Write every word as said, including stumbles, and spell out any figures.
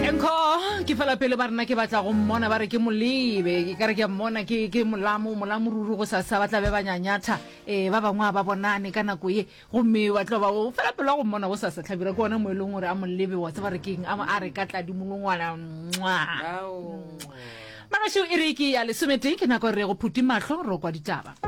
Enko ke fela pele ba rena ke batla go mmona ba re ke molebe ke kare ke mmona ke ke molamo molamo ruru go sa sa batla be banyanyatha eh ba bangwa ba bonane kana go ye go me wa tlo ba o fela pele go mmona go sa sa tlhabira go bona mo eleng gore a molebe wa tsa ba re keng a re ka tla di molongwana mwa Ao. Mara sho iriki ya le sumete ke na go re go phuti mahlo ro kwa ditaba